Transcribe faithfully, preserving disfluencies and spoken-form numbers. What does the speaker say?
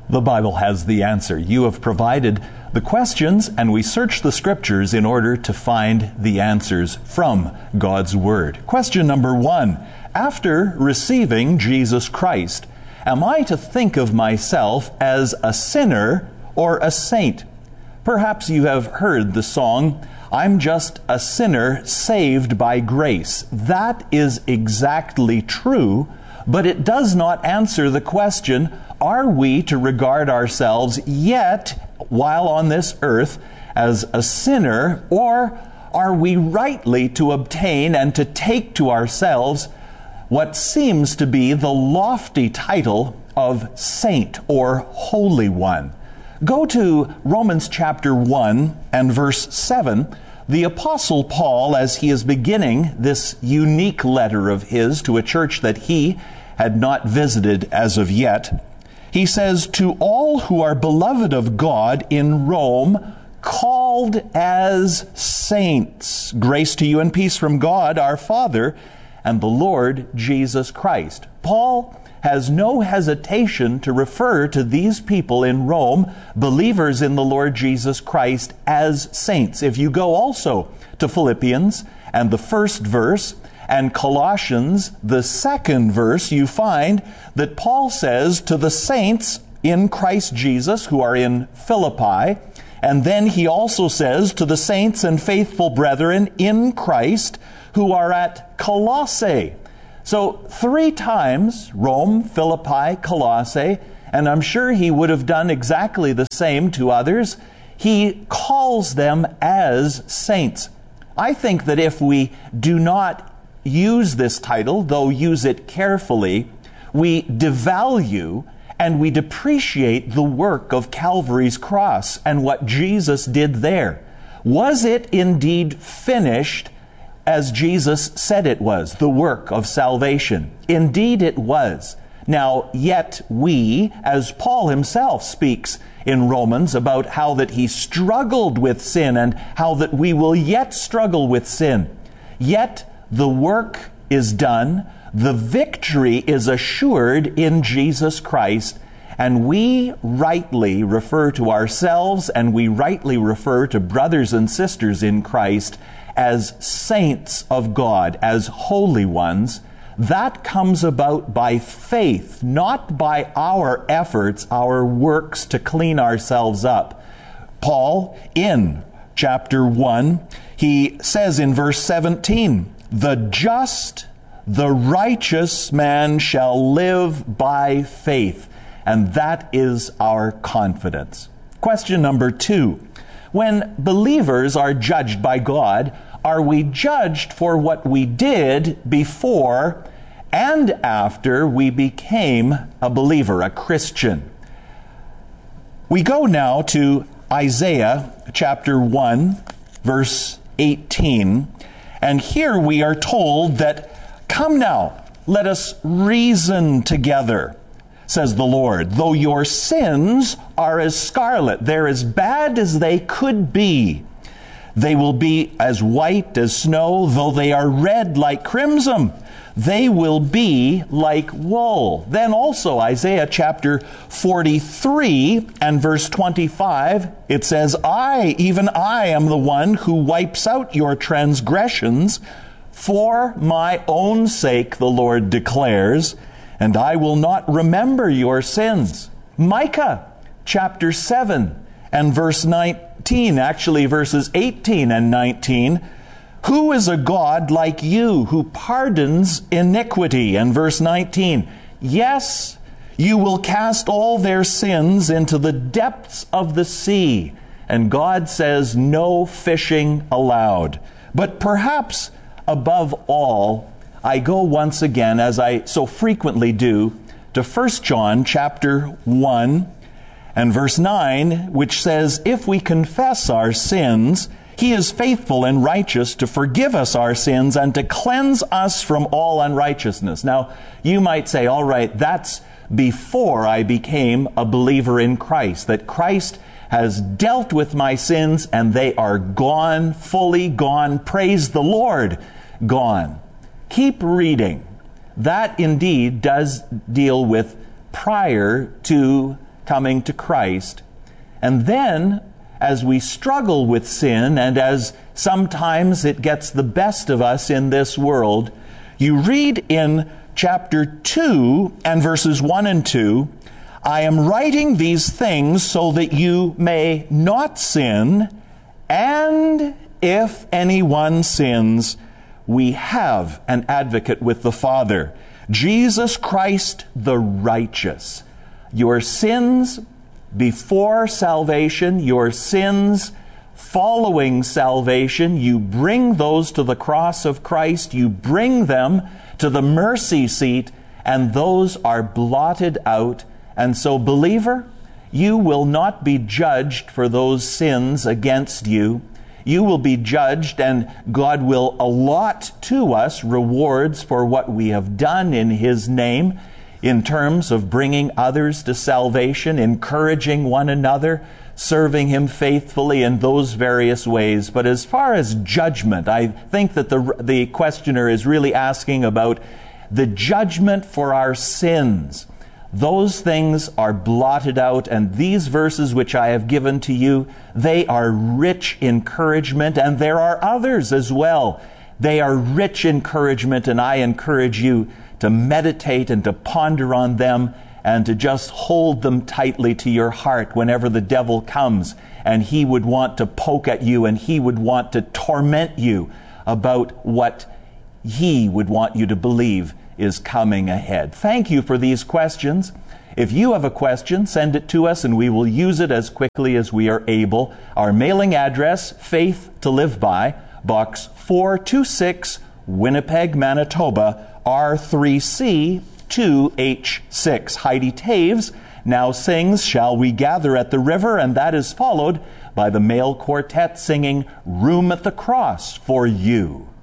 The Bible has the answer. You have provided the questions, and we search the Scriptures in order to find the answers from God's Word. Question number one. After receiving Jesus Christ, am I to think of myself as a sinner or a saint? Perhaps you have heard the song, "I'm just a sinner saved by grace." That is exactly true, but it does not answer the question, are we to regard ourselves yet, while on this earth, as a sinner, or are we rightly to obtain and to take to ourselves what seems to be the lofty title of saint or holy one? Go to Romans chapter one and verse seven. The Apostle Paul, as he is beginning this unique letter of his to a church that he had not visited as of yet, he says, "To all who are beloved of God in Rome, called as saints, grace to you and peace from God our Father and the Lord Jesus Christ." Paul has no hesitation to refer to these people in Rome, believers in the Lord Jesus Christ, as saints. If you go also to Philippians and the first verse, and Colossians, the second verse, you find that Paul says to the saints in Christ Jesus who are in Philippi, and then he also says to the saints and faithful brethren in Christ who are at Colossae. So three times, Rome, Philippi, Colossae, and I'm sure he would have done exactly the same to others. He calls them as saints. I think that if we do not use this title, though use it carefully, we devalue and we depreciate the work of Calvary's cross and what Jesus did there. Was it indeed finished as Jesus said it was, the work of salvation? Indeed it was. Now, yet we, as Paul himself speaks in Romans about how that he struggled with sin and how that we will yet struggle with sin, yet the work is done, the victory is assured in Jesus Christ, and we rightly refer to ourselves and we rightly refer to brothers and sisters in Christ as saints of God, as holy ones. That comes about by faith, not by our efforts, our works to clean ourselves up. Paul, in chapter one, he says in verse seventeen, "The just, the righteous man shall live by faith." And that is our confidence. Question number two. When believers are judged by God, are we judged for what we did before and after we became a believer, a Christian? We go now to Isaiah chapter one, verse eighteen. And here we are told that, "Come now, let us reason together, says the Lord. Though your sins are as scarlet, they're as bad as they could be. They will be as white as snow, though they are red like crimson. They will be like wool." Then also Isaiah chapter forty-three and verse twenty-five, it says, "I, even I, am the one who wipes out your transgressions for my own sake, the Lord declares, and I will not remember your sins." Micah chapter seven and verse nineteen, actually verses eighteen and nineteen, "Who is a God like you who pardons iniquity?" And verse nineteen, "Yes, you will cast all their sins into the depths of the sea." And God says, no fishing allowed. But perhaps above all, I go once again, as I so frequently do, to First John chapter one and verse nine, which says, "If we confess our sins, He is faithful and righteous to forgive us our sins and to cleanse us from all unrighteousness." Now, you might say, all right, that's before I became a believer in Christ, that Christ has dealt with my sins and they are gone, fully gone. Praise the Lord, gone. Keep reading. That indeed does deal with prior to coming to Christ. And then, as we struggle with sin, and as sometimes it gets the best of us in this world, you read in chapter two and verses one and two, I am writing these things so that you may not sin, and if anyone sins, we have an advocate with the Father, Jesus Christ the righteous. Your sins before salvation, your sins following salvation, you bring those to the cross of Christ, you bring them to the mercy seat, and those are blotted out. And so, believer, you will not be judged for those sins against you. You will be judged, and God will allot to us rewards for what we have done in His name, in terms of bringing others to salvation, encouraging one another, serving Him faithfully in those various ways. But as far as judgment, I think that the, the questioner is really asking about the judgment for our sins. Those things are blotted out, and these verses which I have given to you, they are rich encouragement, and there are others as well. They are rich encouragement, and I encourage you to meditate and to ponder on them and to just hold them tightly to your heart whenever the devil comes and he would want to poke at you and he would want to torment you about what he would want you to believe is coming ahead. Thank you for these questions. If you have a question, send it to us and we will use it as quickly as we are able. Our mailing address, Faith to Live By, Box four two six, Winnipeg, Manitoba, R three C two H six. Heidi Taves now sings Shall We Gather at the River, and that is followed by the male quartet singing Room at the Cross for You.